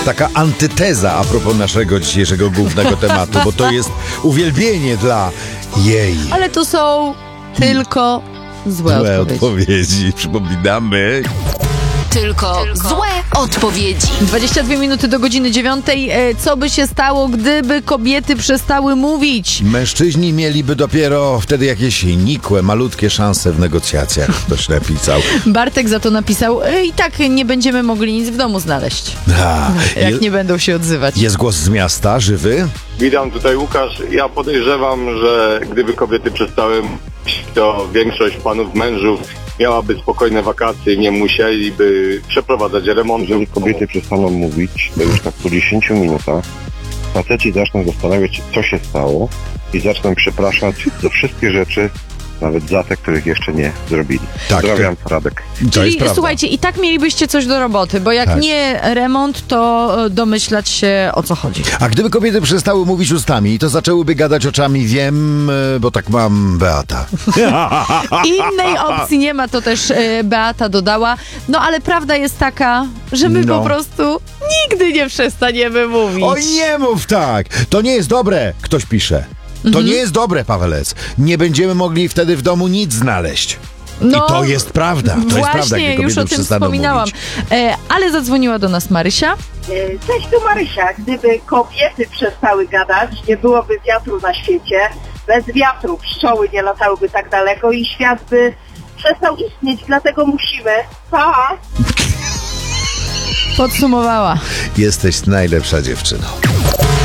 taka antyteza a propos naszego dzisiejszego głównego tematu, bo to jest uwielbienie dla jej. Ale to są tylko złe odpowiedzi. Przypominamy. Tylko złe odpowiedzi. 22 minuty do godziny 9. Co by się stało, gdyby kobiety przestały mówić? Mężczyźni mieliby dopiero wtedy jakieś nikłe, malutkie szanse w negocjacjach. Ktoś napisał. Bartek za to napisał, i tak nie będziemy mogli nic w domu znaleźć. Jak nie będą się odzywać. Jest głos z miasta, żywy? Witam, tutaj Łukasz. Ja podejrzewam, że gdyby kobiety przestały mówić, to większość panów mężów miałaby spokojne wakacje i nie musieliby przeprowadzać remontu. Jeżeli kobiety przestaną mówić, to już tak po 10 minutach faceci zaczną zastanawiać się, co się stało i zaczną przepraszać za wszystkie rzeczy, nawet za te, których jeszcze nie zrobili. Tak, Pozdrawiam, Radek. Czyli słuchajcie, i tak mielibyście coś do roboty, bo jak nie remont, to domyślać się, o co chodzi. A gdyby kobiety przestały mówić ustami, to zaczęłyby gadać oczami, wiem, bo tak mam, Beata. Innej opcji nie ma, to też Beata dodała. No ale prawda jest taka, że my po prostu nigdy nie przestaniemy mówić. Oj, nie mów tak! To nie jest dobre, ktoś pisze. To nie jest dobre, Pawelec. Nie będziemy mogli wtedy w domu nic znaleźć. I to jest prawda. To jest prawda, właśnie, już o tym wspominałam. Ale zadzwoniła do nas Marysia. Cześć, tu Marysia. Gdyby kobiety przestały gadać, nie byłoby wiatru na świecie. Bez wiatru pszczoły nie latałyby tak daleko i świat by przestał istnieć. Dlatego musimy. Pa! Podsumowała. Jesteś najlepsza dziewczyną.